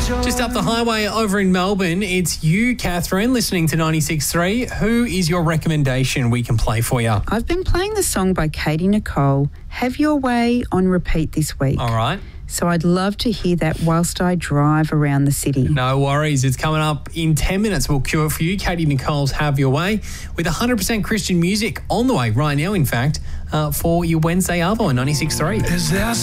Just up the highway over in Melbourne, it's you, Catherine, listening to 96.3. Who is your recommendation we can play for you? I've been playing the song by Katie Nicole, Have Your Way, on repeat this week. All right. So I'd love to hear that whilst I drive around the city. No worries. It's coming up in 10 minutes. We'll cue it for you. Katie Nicole's Have Your Way with 100% Christian music on the way right now, in fact, for your Wednesday Arvo on 96.3.